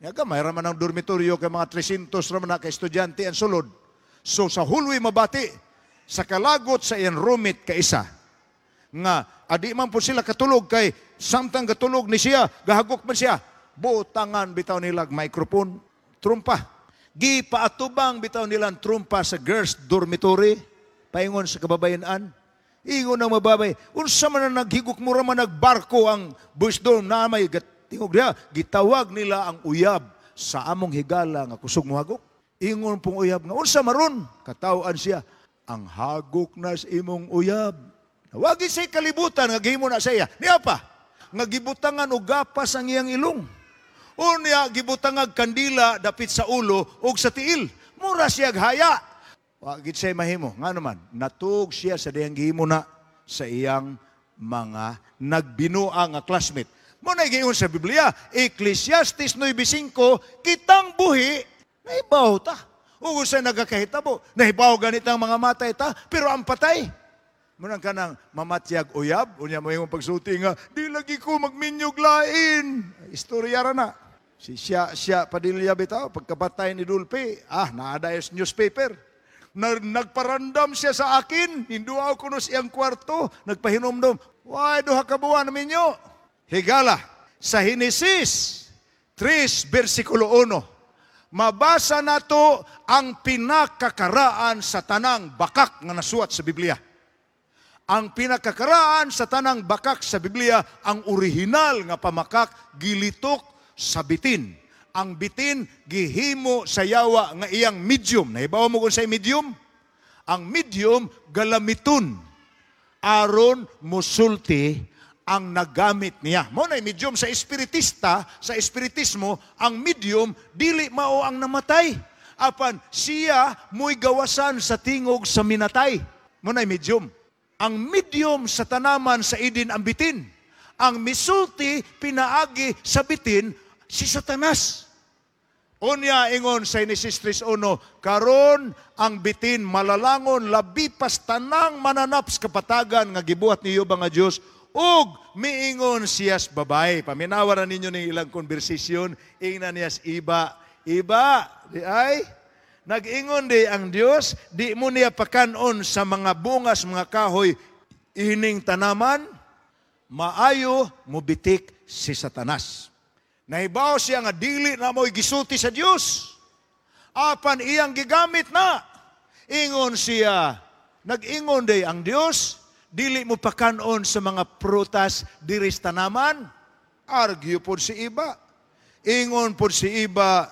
Yaga, may raman ang dormitoryo kay mga 300 raman na ka-estudyante ang sulod. So sa hulwi mabati, sa kalagot sa iyang roommate kaisa, nga adi man po sila katulog kay samtang katulog ni siya, gahagok man siya, butangan bitaw nila microphone, trumpa. Gipaatubang bitaw nila trumpa sa girls' dormitory, paingon sa kababayan-an. Ingon ng mababay, unsa man na naghigok mo raman nagbarko ang boys dorm na may tingog diha, gitawag nila ang uyab sa among higala nga kusog mo hagok. Ingon pong uyab nga, unsa maron? Katawaan siya, ang hagok na sa imong uyab. Wagi say kalibutan nga gihimo na sa iya. Niya pa, nga gibutangan og gapas ang iyang ilong. Unya gibutangag kandila dapit sa ulo ug sa tiil. Mura siya haya. Wagi say mahimo. Nga naman, natug siya sa diyang gihimo na sa iyang mga nagbinua nga classmate. Mo na giingon sa Biblia, Ecclesiastes 9:5, kitang buhi naibaw ta. Ug sa nagakahitabo, naibaw ganit ang mga matay ta, pero ang patay munang kanang mamatyag uyab, unya mo yung pagsulti nga, di lagi ko magminyog lain. Istorya ra na. Si siya Padilla bitaw, pagkapatay ni Dulpe, naadayos newspaper. Nagparandam siya sa akin, hinduaw ko no siyang kwarto, nagpahinomdom, why duha ka buwan namin nyo? Higala, sa Henesis 3, versikulo 1, mabasa nato ang pinakakaraan sa tanang bakak nga nasuat sa Biblia. Ang pinakakaraan sa tanang bakak sa Biblia, ang orihinal nga pamakak, gilitok sa bitin. Ang bitin, gihimo sa yawa nga iyang medium. Nahibawa mo kung sa'y medium? Ang medium, galamiton. Aron musulti ang nagamit niya. Mo na medium sa espiritista, sa espiritismo, ang medium, dili mao ang namatay. Apan, siya mo'y gawasan sa tingog sa minatay. Mo na medium. Ang medium sa tanaman sa idin ang bitin. Ang misulti, pinaagi sa bitin, si Satanas. Unya ingon sa Genesis 3:1, karon ang bitin malalangon labi pas tanang mananaps kapatagan nga gibuhat niyo ba nga Dios ug miingon siyas babae. Paminawaran ninyo ning ilang konversasyon, ingnan niyas iba di ay nag-ingon di ang Dios, di mo niya pakanon sa mga bungas mga kahoy ining tanaman, maayo mubitik si Satanas. Nahibaw siya nga dili na mo'y gisulti sa Diyos. Apan iyang gigamit na. Ingon siya, nag-ingon day ang Diyos, dili mo pakanon sa mga prutas diris tanaman. Argue po si iba. Ingon po si iba,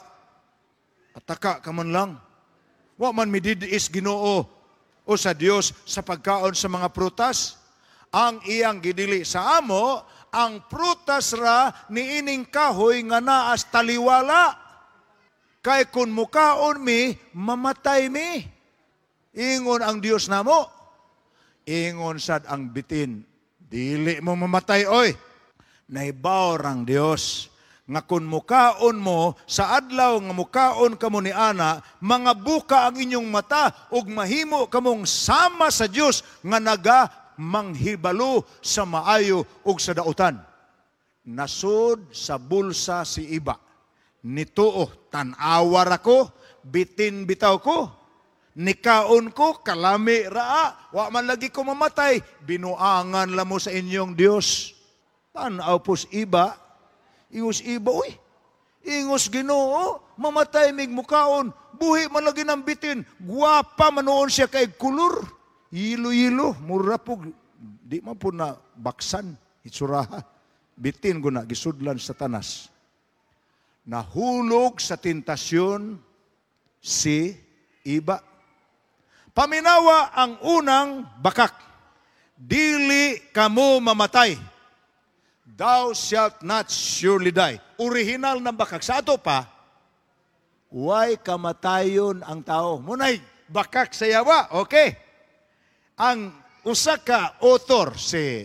ataka ka man lang. Wa man mididiis Ginoo o sa Diyos sa pagkaon sa mga prutas. Ang iyang gidili sa amo, ang prutas ra ni ining kahoy nga naas taliwala. Kay kun mukaon mi, mamatay mi. Ingon ang Dios namo. Ingon sad ang bitin, dili mo mamatay oy. Naibaw rang Dios nga kun mukaon mo sa adlaw nga mukaon kamo ni ana, mga buka ang inyong mata ug mahimo kamong sama sa Dios nga manghibalo sa maayo ug sa dautan. Nasud sa bulsa si iba. Nituo, tanawar ako, bitin bitaw ko. Nikaon ko, kalami raa. Wa man lagi ko mamatay. Binuangan la mo sa inyong Dios. Tanaw pos iba. Ingos iba, uy. Ingos Ginoo, mamatay mig mukaon. Buhi man lagi ng bitin. Guwapa manoon siya kay kulur. Yilo-yilo, mura po, di man po na baksan, itsuraha. Bitin ko na, gisudlan sa tanas. Nahulog sa tentasyon si iba. Paminawa ang unang bakak. Dili kamo mamatay. Thou shalt not surely die. Original ng bakak. Sa ato pa, why kamatayon ang tao? Munay, bakak sa yawa. Okay. Ang usa ka author si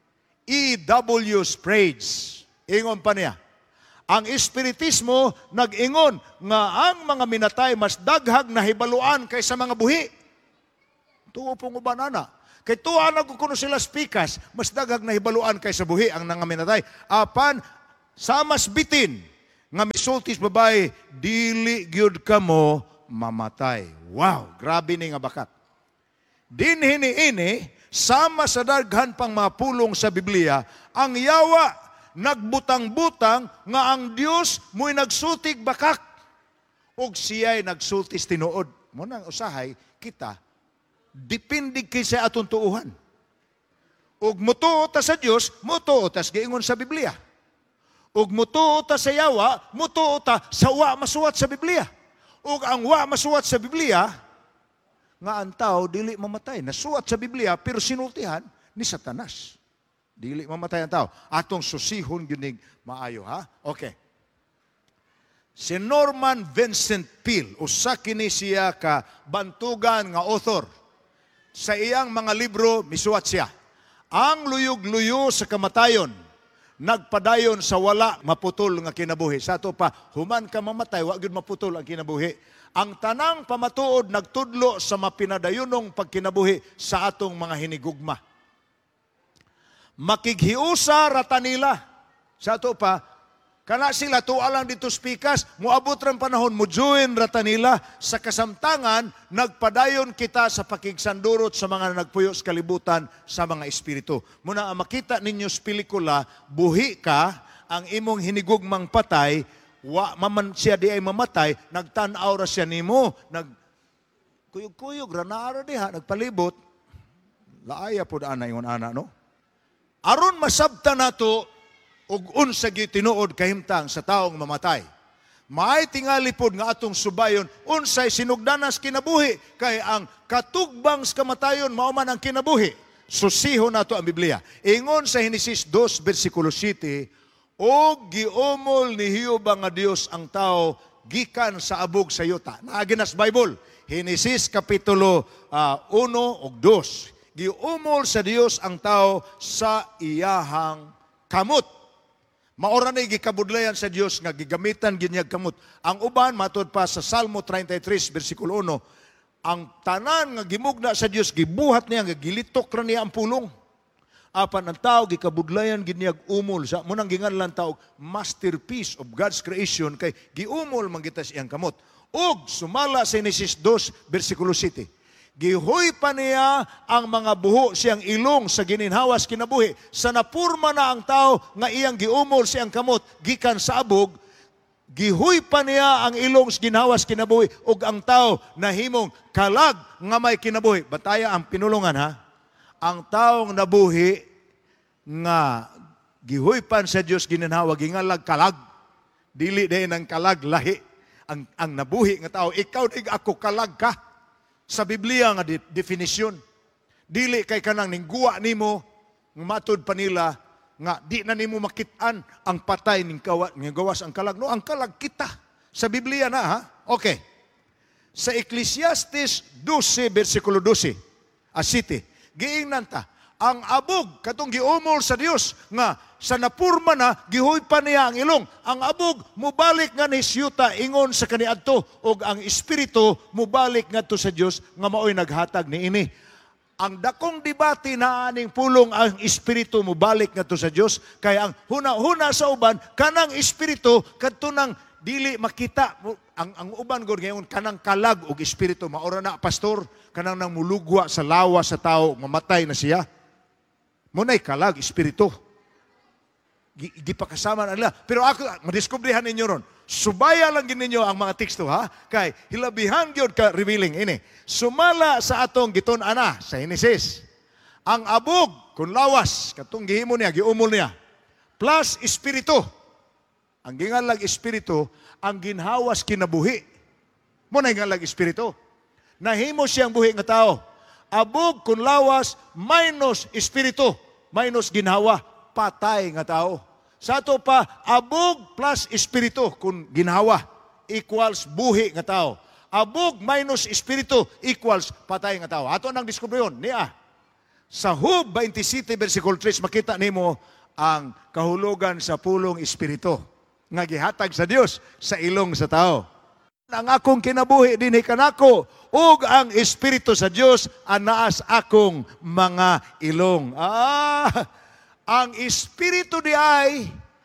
E.W. Sprague, ingon pa niya, ang espiritismo nag-ingon nga ang mga minatay mas daghag na hibaluan kaysa mga buhi. Tuo pong ubanana. Kay tuwa na kuno sila spikas, mas daghag na hibaluan kaysa buhi ang nangaminatay. Apan, sa mas bitin, nga misultis babae, dili gyud kamo mamatay. Wow, grabe ni nga bakat. Dinhi ini sama sa daghan pang mga pulong sa Biblia, ang yawa nagbutang-butang nga ang Dios mo'y nagsutig bakak ug siya'y nagsultis tinuod. Mo nang usahay kita depende kay sa atong tuuhan. Ug mutuo ta sa Dios, mutuo ta sa giingon sa Biblia. Ug mutuo ta sa yawa, mutuo ta sa wa masuwat sa Biblia. Ug ang wa masuwat sa Biblia nga ang tao dili mamatay. Nasuwat sa Biblia pero sinultihan ni Satanas. Dili mamatay ang tao. Atong susihon ginig maayo, ha? Okay. Si Norman Vincent Peale, usa kini siya ka bantugan nga author. Sa iyang mga libro, misuwat siya. Ang luyog-luyo sa kamatayon, nagpadayon sa wala maputol nga kinabuhi. Sa ato pa, human ka mamatay, wa gyud maputol ang kinabuhi. Ang tanang pamatuod nagtudlo sa mapinadayunong pagkinabuhi sa atong mga hinigugma. Makighiusa rata nila. Sa ato pa, kana sila tuwa lang dito spikas, muabot ran panahon, mujuin rata nila sa kasamtangan, nagpadayon kita sa pakigsandurot sa mga nagpuyo sa kalibutan sa mga espiritu. Muna makita ninyo sa pelikula, buhi ka, ang imong hinigugmang patay, wa maman siya di ay mamatay, nagtanaw ra siya nimo, kuyog-kuyog, ranara diha, nagpalibot, laaya po daan na yung ana, no? Aron masabta nato, ug unsa gyud tinuod kahimtang sa taong mamatay. Maay tingali pod nga atong subayon unsay sinugdanas kinabuhi kay ang katugbang sa kamatayon mao man ang kinabuhi. Susihon nato ang Biblia. Ingon sa Henesis 2 bersikulo 7, og giumol ni Hioba nga Dios ang tao gikan sa abog sa yuta. Naagi na sa Bible. Henesis kapitulo 1 ug 2. Giumol sa Dios ang tao sa iyahang kamot. Maora na gikabudlayan sa Dios nga gigamitan ginyag kamot. Ang uban matud pa sa Salmo 33 bersikulo 1, ang tanan nga gimugna sa Dios gibuhat niya nga gilitok ra niya ang pulong. Apan ang tao gikabudlayan ginyag umol sa munang ginganlan tao masterpiece of God's creation kay giumol man kita siyang kamot. Ug sumala sa Genesis 2 bersikulo 7. Gihoy pa niya ang mga buho siyang ilong sa gininhawas kinabuhi. Sa napurma na ang tao nga iyang giumol siyang kamot gikan sa abog, gihoy pa niya ang ilong sa ginhawas kinabuhi ug ang tao nahimong kalag nga may kinabuhi. Bataya ang pinulungan, ha? Ang taong nabuhi nga gihoy pan sa Dios gininhawa gingalag kalag. Dili din ang kalag lahi. Ang nabuhi nga tao, ikaw dig ako kalag ka. Sa Biblia nga definisyon, dili kay kanang ningguwa nimo, matod pa nila, nga di na nimo makitaan ang patay ning gawas ang kalag. No, ang kalag kita. Sa Biblia na, ha? Okay. Sa Ecclesiastes 12, versikulo 12, asiti, giingnan ta, ang abog, katong giumol sa Dios, nga sa napurma na, gihoy pa niya ang ilong. Ang abog, mubalik nga ni siyuta, ingon sa kaniadto, o ang espiritu, mubalik nga to sa Dios, nga maoy naghatag ni ini. Ang dakong debate na aning pulong ang espiritu, mubalik nga to sa Dios, kaya ang huna-huna sa uban, kanang espiritu, kadto nang dili makita, ang uban gud ngayon, kanang kalag og espiritu, maora na pastor, kanang nang mulugwa sa lawa sa tao, mamatay na siya. Muna'y kalag, espiritu. Gipakasama na nila. Pero ako, madiskubrihan ninyo ron. Subaya lang ninyo ang mga teksto, ha? Kay hilabihan gyud ka revealing ini. Sumala sa atong giton-ana sa Henesis. Ang abog, kung lawas, katong gihimo niya, giumol niya. Plus espiritu. Ang gingalag espiritu, ang ginhawas kinabuhi. Muna'y gingalag espiritu. Nahimo siyang buhi nga tao. Abog kung lawas minus espiritu, minus ginhawa, patay nga tao. Sa ato pa, abog plus espiritu kung ginhawa equals buhi nga tao. Abog minus espiritu equals patay nga tao. Ato nang diskubriyon niya. Sa Hub 27 versikulo 3 makita nimo ang kahulugan sa pulong espiritu nga gihatag sa Dios sa ilong sa tao. Ang akong kinabuhi dinhi kanako ug ang espiritu sa Dios anaas akong mga ilong. Ang espiritu di ay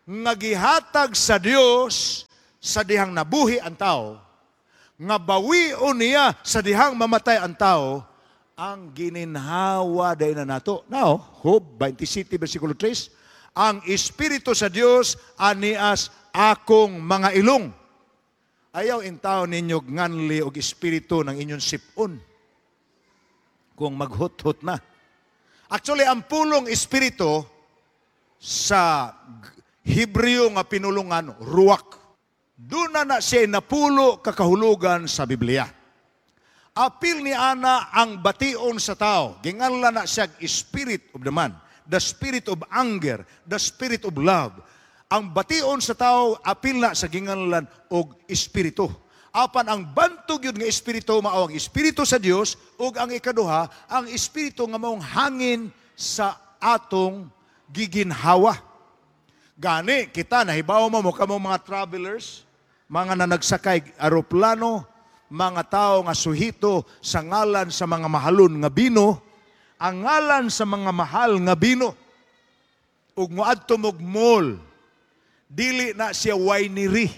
nga gihatag sa Dios sa dihang nabuhi ang tao, nga bawion niya sa dihang mamatay ang tao, ang gininhawa day na nato. Now, Job 27, versikulo 3, ang Espiritu sa Dios anias akong mga ilong. Ayaw in tao ninyo nganli og espiritu ng inyong sipon kung maghut-hut na. Actually, ang pulong espiritu sa Hebreo nga pinulungan, ruach. Doon na siya napulo kakahulugan sa Biblia. Apil ni ana ang bation sa tao. Ginganlan na siya spirit of the man, the spirit of anger, the spirit of love. Ang bation sa tao, apil na sa ginganlan og espiritu. Apan ang bantog yun nga espiritu, mao ang espiritu sa Dios, ug ang ikaduha, ang espiritu nga maong hangin sa atong giginhawa. Gani, kita nahibaw mo kamong mga travelers, mga nanagsakay aeroplano, mga tao nga suhito sa ngalan sa mga mahalon nga bino, ang ngalan sa mga mahal nga bino, ug moadto mog mall, dili na siya winery.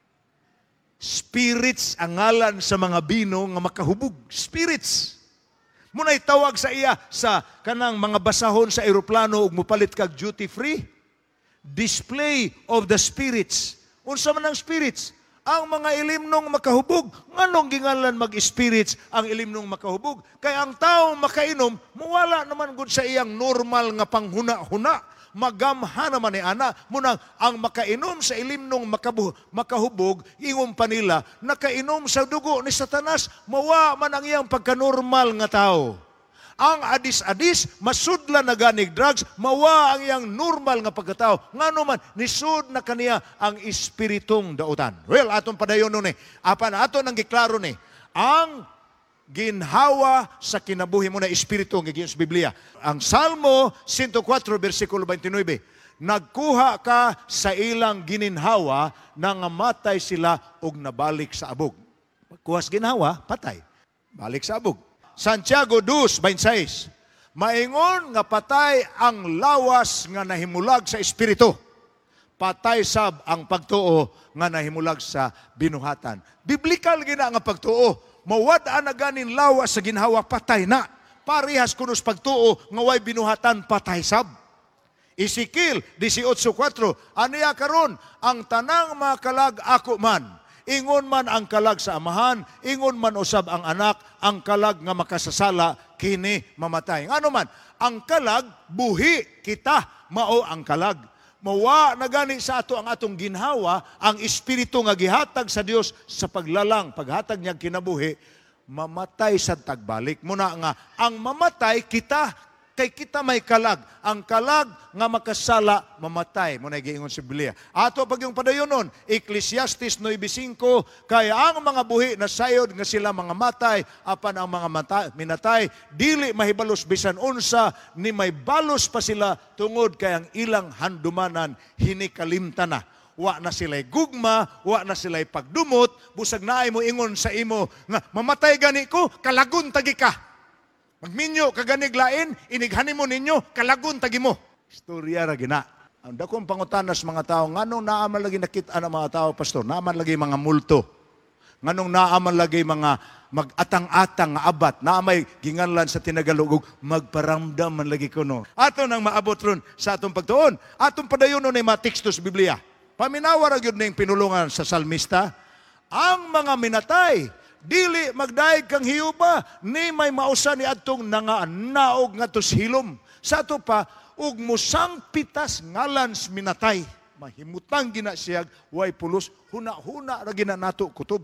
Spirits ang ngalan sa mga bino nga makahubog. Spirits. Muna'y tawag sa iya sa kanang mga basahon sa aeroplano ug mupalit kag duty free. Display of the spirits. Unsa man ang spirits? Ang mga ilimnong makahubog. Nganong gingalan mag-spirits ang ilimnong makahubog? Kaya ang tao makainom, muwala naman gud sa iyang normal nga panghuna-huna. Magamha naman ni ana. Munang ang makainom sa ilimnong makahubog, ingon pa nila, nakainom sa dugo ni Satanas, mawa man ang iyang pagkanormal nga tao. Ang adis-adis, masudla na ganig drugs, mawa ang iyang normal nga pagkatao. Ngano man, nisud na kaniya ang espiritong dautan. Well, atong padayon nun apan aton ang giklaro ang ginhawa sa kinabuhi mo na espiritu ng sa Biblia. Ang Salmo 104, versikulo 29, nagkuha ka sa ilang gininhawa, nangamatay sila og nabalik sa abog. Pagkuha sa ginhawa, patay. Balik sa abog. Santiago 2:26, maingon nga patay ang lawas nga nahimulag sa espiritu. Patay sab ang pagtuo nga nahimulag sa binuhatan. Biblikal gina nga pagtuo. Mawad-an na ganin lawas sa ginhawa, patay na. Parehas kunos pagtuo nga way binuhatan, patay sab. Ezekiel 18:4, aniya karon ang tanang mga kalag ako man. Ingon man ang kalag sa amahan, ingon man usab ang anak, ang kalag nga makasasala, kini mamatay. Ano man, ang kalag, buhi kita, mao ang kalag. Mawa na gani sa ato ang atong ginhawa, ang espiritu nga gihatag sa Dios sa paglalang, paghatag niya kinabuhi, mamatay sa tagbalik. Muna nga, ang mamatay kita, kay kita may kalag. Ang kalag nga makasala, mamatay. Muna giingon si Biblia. Ato pag yung padayonon, Ecclesiastes 9:5, kaya ang mga buhi na sayod nga sila mga matay, apan ang mga minatay, dili mahibalos bisan unsa, ni may balos pa sila tungod kay ang ilang handumanan hinikalimtan na. Wa na sila'y gugma, wa na sila'y pagdumot, busag naay mo ingon sa imo, nga mamatay gani ko, kalagun tagi ka. Magminyo kaganig lain, inighani mo ninyo, kalagun tagi mo. Istorya ra gina. Ang dakong pangutanas mga tao, nganong naaman lagi nakita ng mga tao, pastor, naaman lagi mga multo. Nganong naaman lagi mga mag-atang-atang nga abat, naamay ginganlan sa tinagalog, magparamdam man lagi kuno. Ato nang maabot ron sa atong pagtuon. Atong padayon nun ay mga teksto sa Biblia. Paminawa ra gyud ning pinulungan sa salmista, ang mga minatay, dili magdaig kang hiyuba, ni may mausa ni adtong naog nga tos hilom. Sa ato pa, ug musang pitas ngalans minatay. Mahimutang gina siyag, way pulos, huna-huna ra gina nato kutob.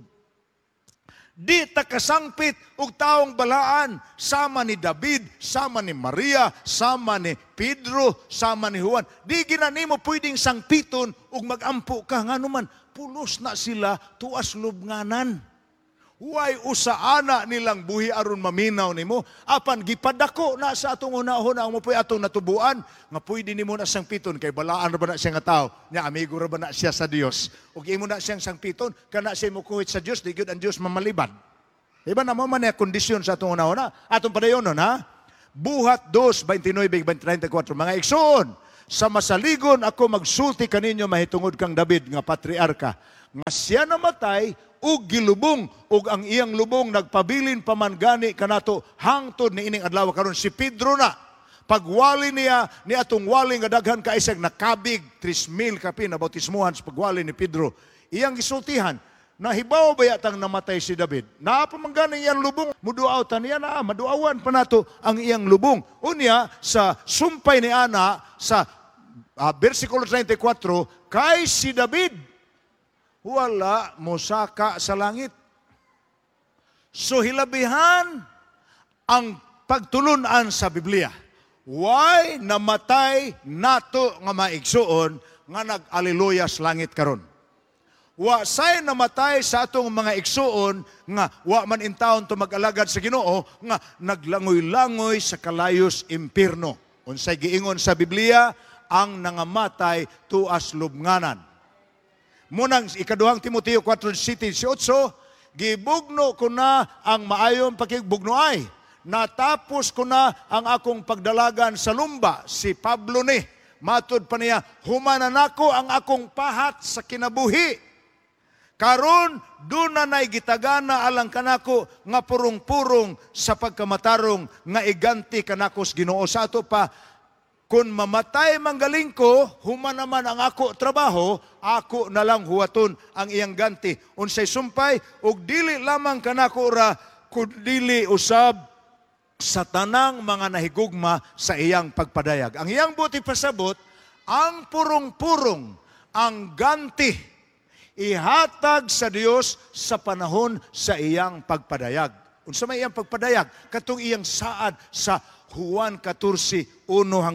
Di takasangpit ug taong balaan, sama ni David, sama ni Maria, sama ni Pedro, sama ni Juan. Di ginanimo pwedeng sangpiton ug magampo ka, ngano man pulos na sila tuas lubnganan. Huway usaana nilang buhi aron maminaw nimo. Apan gipadako na sa atong una-una ang mapoy atong natubuan nga pwede nimo na sangpiton kay balaan ra ba na siya nga tao. Nya amigo ra ba na siya sa Dios. Ug imo na siyang sangpiton kana siya mo kuhit sa Dios, di gyud ang Dios mamalibad. Diba na mo man ang kondisyon sa atong una-una. Atong padayon ha. Buhat 2:29-34 mga igsoon. sa masaligon ako magsulti kaninyo mahitungod kang David nga patriarka, nga siya namatay ug gilubong ug ang iyang lubong nagpabilin pa man gani kanato hangtod ni ining adlaw karon. Si Pedro na pagwali niya ni atong wali nga daghan ka isag nakabig 3,000 kapi na bautismuhan sa pagwali ni Pedro. Iyang gisultihan nahibaw ba yatang namatay si David? Naapamanggan iyang lubong, muduawtan niya na, maduawan pa nato ang iyang lubong. Unya, sa sumpay ni Ana, sa versikulo 34, kay si David, wala mosaka sa langit. So hilabihan ang pagtulunan sa Biblia. Why namatay nato nga maigsuon nga nag-aleluya sa langit karon? Wa say namatay sa atong mga igsuon nga wa man in taon to mag-alagad sa Ginoo nga naglangoy-langoy sa kalayos impierno. Unsay giingon sa Biblia, ang nangamatay tuas lubnganan. Munang ikaduhang Timoteo 4:7-8, gibugno ko na ang maayong pakigbugnoay. Natapos ko na ang akong pagdalagan sa lumba. Si Pablo ni, matod pa niya, humanan ako ang akong pahat sa kinabuhi. Karon doon na naigitagana alang kanako nga purong-purong sa pagkamatarong nga iganti kanako sa Ginoo. Sa ato pa, kung mamatay manggaling ko, human naman ang ako trabaho, ako na lang huwaton ang iyang ganti. Unsay sumpay, ug dili lamang kanako ra, kudili usab sa tanang mga nahigugma sa iyang pagpadayag. Ang iyang buti pasabot, ang purong-purong, ang ganti, ihatag sa Dios sa panahon sa iyang pagpadayag. Unsa may iyang pagpadayag? Katong iyang saad sa Juan 14:1-3.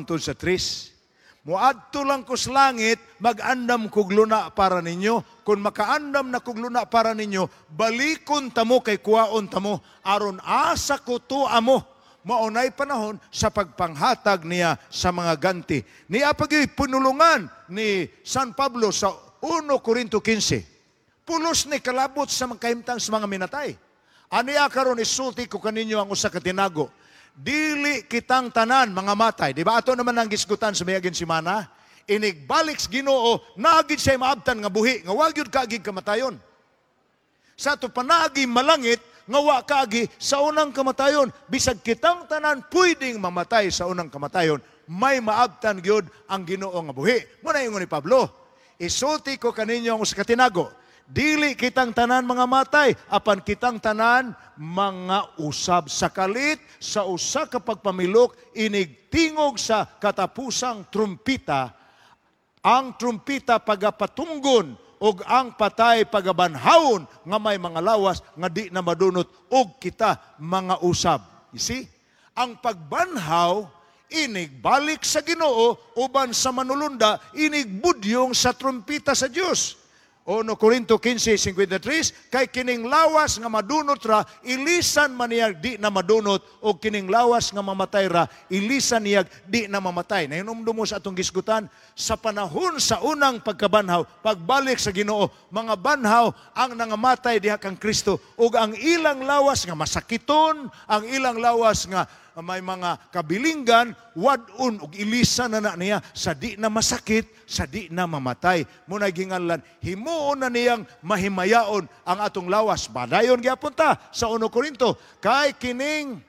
Muadto lang ko sa langit, mag-andam kog luna para ninyo. Kung makaandam na kog luna para ninyo, balikon tamo kay kuwaon tamo. Aron asa ko to amo. Maunay panahon sa pagpanghatag niya sa mga ganti. Niya pagyoy punulungan ni San Pablo sa 1 Corinto 15. Pulos ni kalabot sa magkahimtang sa mga minatay. Aniya karon isulti ko kaninyo ang usa ka tinago. Dili kitang tanan mga matay. Di ba ato naman ang gisgutan sa mayagin simana? Inigbalik sa Ginoo, naagid siya maabtan nga buhi, nga wag yun kaagig kamatayon. Sa ato panaagi malangit, nga wa kaagi sa unang kamatayon. Bisag kitang tanan pwedeng mamatay sa unang kamatayon, may maabtan gyud ang Ginoo nga buhi. Muna ingon ni Pablo, isulti ko kaninyo ang usa ka tinago. Dili kitang tanan mga matay, apan kitang tanan mga usab sa kalit, sa usa ka pagpamilok, inigtingog sa katapusang trumpita, ang trumpita pagapatunggon, og ang patay pagabanhawon, nga may mga lawas, nga di na madunot, og kita mga usab. You see? Ang pagbanhaw, inigbalik sa Ginoo, uban sa manulunda, inigbudyong sa trumpita sa Dios. 1 Corinto 15:53, kay kining lawas nga madunot ra, ilisan man niyag di na madunot, o kining lawas nga mamatay ra, ilisan niyag di na mamatay. Nahinumdumo sa atong gisgutan, sa panahon sa unang pagkabanhaw, pagbalik sa Ginoo, mga banhaw ang nangamatay diha kang Kristo, ug ang ilang lawas nga masakiton, ang ilang lawas nga may mga kabilinggan, wadun ug ilisan na niya sa di na masakit, sa di na mamatay. Muna ginganlan, himuon na niyang mahimayaon ang atong lawas. Badayon gyapon ta sa 1 Corinto, kay kining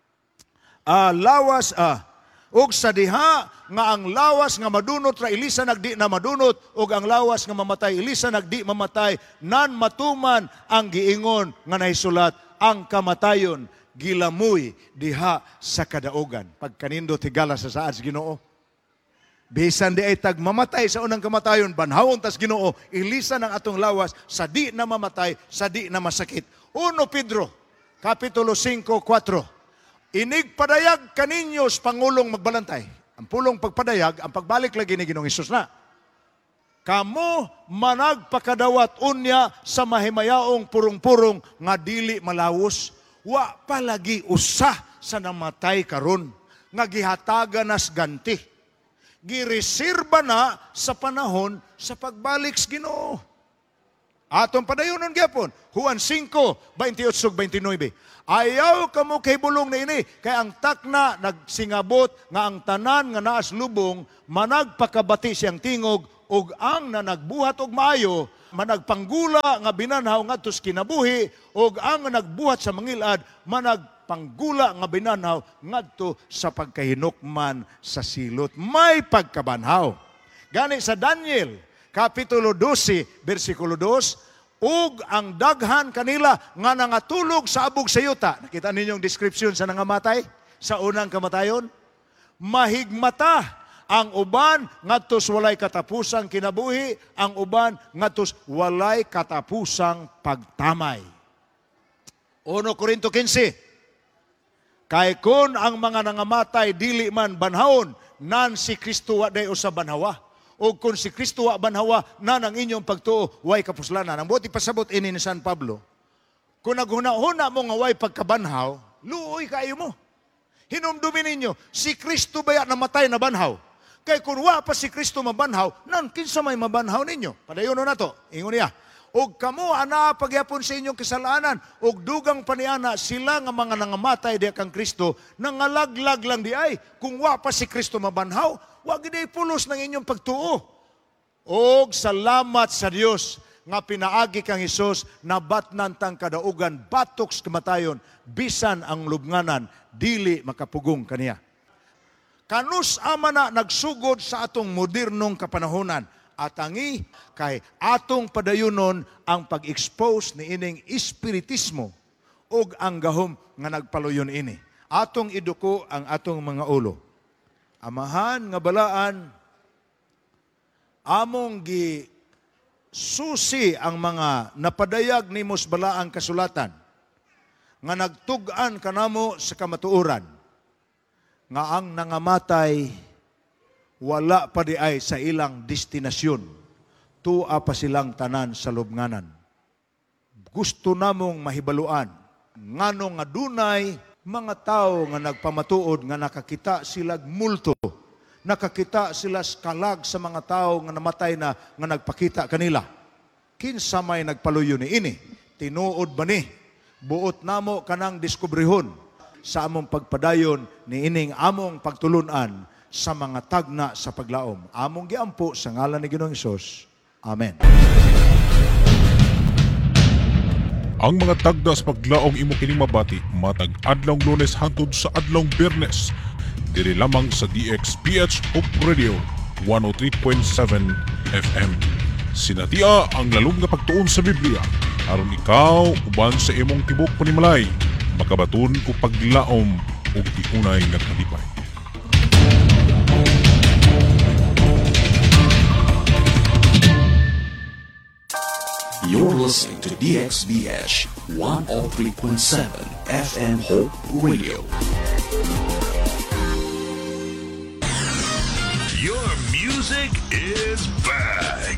lawas ug sa diha nga ang lawas nga madunot ra ilisan nagdi na madunot, ug ang lawas nga mamatay ilisan nagdi mamatay, nan matuman ang giingon nga nahisulat, ang kamatayon gilamoy diha sa kadaugan. Pagkanindo tigala sa saad sa Ginoo, bisan di ay tag mamatay sa unang kamatayon, banhawon tas Ginoo, ilisan ang atong lawas sa di na mamatay, sa di na masakit. 1 Pedro kapitulo 5:4, inigpadayag kaninyo sa Pangulong magbalantay. Ang pulong pagpadayag, ang pagbalik lagi ni Ginoong Hesus na. Kamo managpakadawat unya sa mahimayaong purong-purong nga dili malawos, wa palagi usa sa namatay karon nga gihatagan nas ganti. Gireserba na sa panahon sa pagbalik sa Ginoo. Atong padayonon gyapon, Juan 5:28-29. Ayaw kamo kay bulong na ini, kay ang takna nagsingabot nga ang tanan nga naas lubong managpakabati siyang tingog ug ang nanagbuhat og maayo managpanggula nga binanhaw ngadto sa kinabuhi ug ang nagbuhat sa mangilad managpanggula nga binanhaw ngadto sa pagkahinukman sa silot. May pagkabanhaw. Gani sa Daniel Kapitulo 12, versikulo 2, ug ang daghan kanila nga nangatulog sa abog sa yuta. Nakita ninyong description sa nangamatay? Sa unang kamatayon? Mahigmata ang uban ngadtos walay katapusang kinabuhi, ang uban ngadtos walay katapusang pagtamay. 1 Korinto 15. Kay kun ang mga nangamatay dili man banhawon, nan si Kristo wa day usa banhawa. O kung si Kristo wa banhawa, na ng inyong pagtuo, way kapuslanan. Ang buti pasabot ini ni San Pablo, kung naghuna-huna mo nga way pagkabanhaw, luoy kayo mo. Hinumdumin ninyo, si Kristo ba namatay na banhaw? Kay kung wa pa si Kristo mabanhaw, nan kinsa may mabanhaw ninyo? Padayono na to, ingon niya. Og kamo ana pagyapon sa inyong kasalanan, og dugang paniana sila nga mga nangamatay diha kang Kristo, nangalaglag lang di ay, kung wa pa si Kristo mabanhaw, wa gid pulos ng inyong pagtuo. Og salamat sa Dios nga pinaagi kang Hesus na batnan tang kadaugan batok sa kamatayon, bisan ang lubnganan dili makapugong kaniya. Kanus ama na nagsugod sa atong modernong kapanahonan, atangi kay atong padayunon ang pag-expose ni ining espiritismo ug ang gahom nga nagpaluyon ini. Atong iduko ang atong mga ulo. Amahan nga balaan, among gi susi ang mga napadayag ni mos balaang kasulatan nga nagtug-an kanamo sa kamatuoran nga ang nangamatay wala pa di ay sa ilang destinasyon. Tua pa silang tanan sa lubnganan. Gusto namong mahibaluan. Ngano nga dunay mga tao nga nagpamatuod nga nakakita sila multo. Nakakita sila kalag sa mga tao nga namatay na nga nagpakita kanila. Kinsa may nagpaluyo ni ini? Tinuod ba ni? Buot namo kanang diskubrihon sa among pagpadayon ni ining among pagtulunan sa mga tagna sa paglaom. Among giampo sa ngalan ni Ginoong Hesus. Amen. Ang mga tagda sa paglaom imo kining mabati matag adlong Lunes hangtod sa adlong Biyernes. Diri lamang sa DXPH Hope Radio 103.7 FM. Sinatia ang lalong nga pagtuon sa Biblia aron ikaw uban sa imong tibok panimalay makabaton o paglaom ug tiunay nga kalipay. You're listening to DXBH 103.7 FM Hope Radio. Your music is back.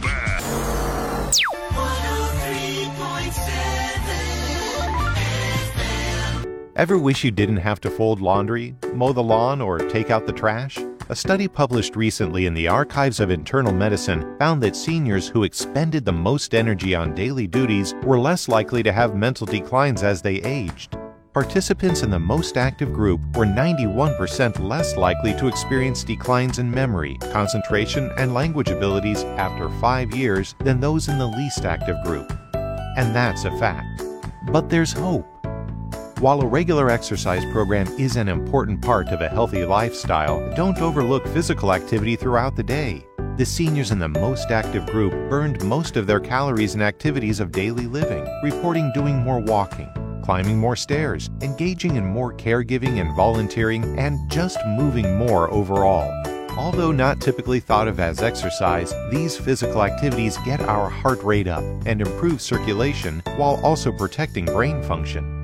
103.7 Ever wish you didn't have to fold laundry, mow the lawn, or take out the trash? A study published recently in the Archives of Internal Medicine found that seniors who expended the most energy on daily duties were less likely to have mental declines as they aged. Participants in the most active group were 91% less likely to experience declines in memory, concentration, and language abilities after 5 years than those in the least active group. And that's a fact. But there's hope. While a regular exercise program is an important part of a healthy lifestyle, don't overlook physical activity throughout the day. The seniors in the most active group burned most of their calories in activities of daily living, reporting doing more walking, climbing more stairs, engaging in more caregiving and volunteering, and just moving more overall. Although not typically thought of as exercise, these physical activities get our heart rate up and improve circulation while also protecting brain function.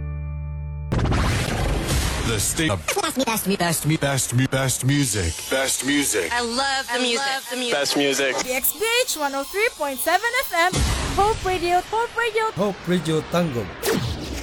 The state of best music. Best music. I love the music. Best music. DXBH 103.7 FM, Hope Radio, Hope Radio. Hope Radio Tango.